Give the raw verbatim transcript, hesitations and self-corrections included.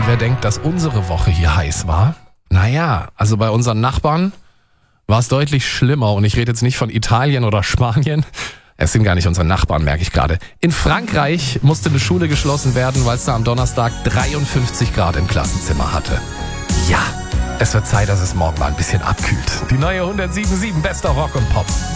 Und wer denkt, dass unsere Woche hier heiß war? Naja, also bei unseren Nachbarn war es deutlich schlimmer. Und ich rede jetzt nicht von Italien oder Spanien. Es sind gar nicht unsere Nachbarn, merke ich gerade. In Frankreich musste eine Schule geschlossen werden, weil es da am Donnerstag dreiundfünfzig Grad im Klassenzimmer hatte. Ja, es wird Zeit, dass es morgen mal ein bisschen abkühlt. Die neue hundertsieben Komma sieben Bester Rock und Pop.